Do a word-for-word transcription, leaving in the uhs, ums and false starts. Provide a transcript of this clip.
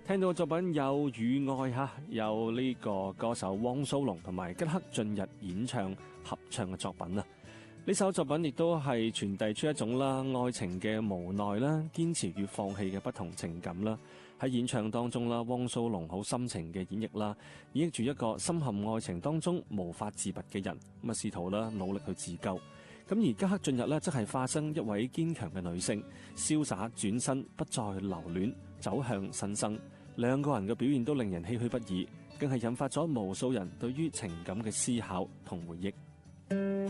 聽到嘅作品有與愛吓，有呢個歌手汪蘇泷同埋吉克雋逸演唱合唱嘅作品啊。呢首作品亦都係傳遞出一種啦愛情嘅無奈啦、堅持與放棄嘅不同情感啦。喺演唱當中啦，汪蘇泷好深情嘅演繹啦，演繹住一個深陷愛情當中無法自拔嘅人，咁啊試圖啦努力去自救。咁而吉克雋逸呢，則係化身一位堅強嘅女性，瀟灑轉身，不再留戀，走向新生。兩個人嘅表現都令人唏噓不已，更係引發咗無數人對於情感嘅思考同回憶。